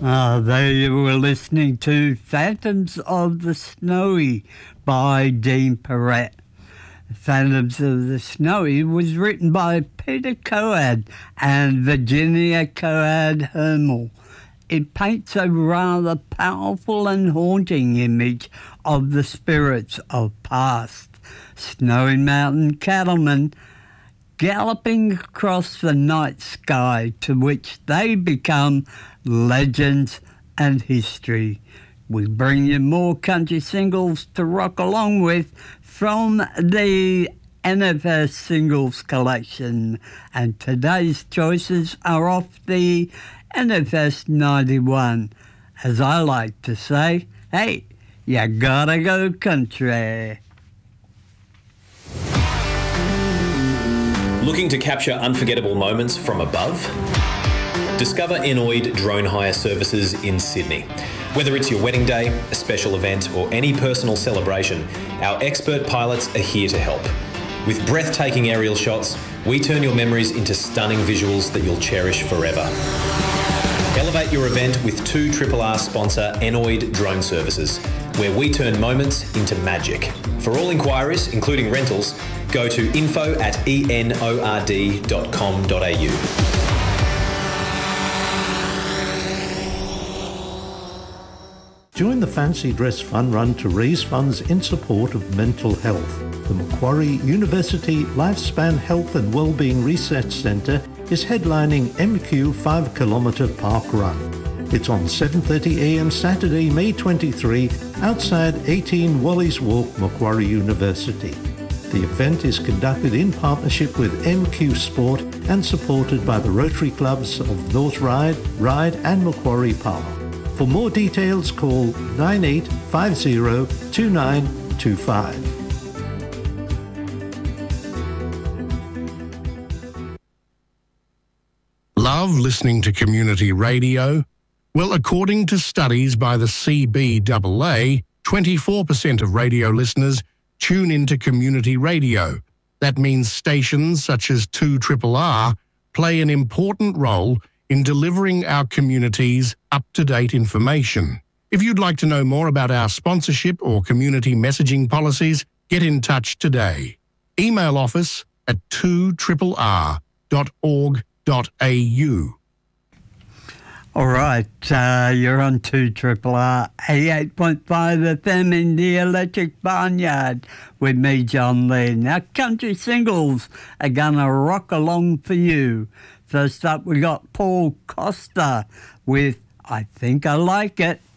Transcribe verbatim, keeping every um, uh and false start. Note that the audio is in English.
Uh, there you were listening to Phantoms of the Snowy by Dean Perrett. Phantoms of the Snowy was written by Peter Coad and Virginia Coad Hermel. It paints a rather powerful and haunting image of the spirits of past Snowy Mountain cattlemen galloping across the night sky, to which they become legends and history. We bring you more country singles to rock along with from the N F S Singles Collection, and today's choices are off the N F S ninety-one. As I like to say, hey, you gotta go country. Looking to capture unforgettable moments from above? Discover Enoid Drone Hire Services in Sydney. Whether it's your wedding day, a special event, or any personal celebration, our expert pilots are here to help. With breathtaking aerial shots, we turn your memories into stunning visuals that you'll cherish forever. Elevate your event with two R R R sponsor Enoid Drone Services, where we turn moments into magic. For all inquiries, including rentals, go to info at enord dot com dot a u. Join the Fancy Dress Fun Run to raise funds in support of mental health. The Macquarie University Lifespan Health and Wellbeing Research Centre is headlining M Q five kilometre Park Run. It's on seven thirty a m Saturday, May twenty-third, outside eighteen Wally's Walk, Macquarie University. The event is conducted in partnership with M Q Sport and supported by the Rotary Clubs of North Ryde, Ryde and Macquarie Park. For more details, call nine eight five zero two nine two five. Love listening to community radio? Well, according to studies by the C B A A, twenty-four percent of radio listeners tune into community radio. That means stations such as two R R R play an important role in delivering our communities up-to-date information. If you'd like to know more about our sponsorship or community messaging policies, get in touch today. Email office at two R R R dot org dot a u. All right, uh, you're on two R R R, eighty-eight point five F M in the Electric Barnyard with me, John Lee. Now, country singles are going to rock along for you. First up, we got Paul Costa with I Think I Like It.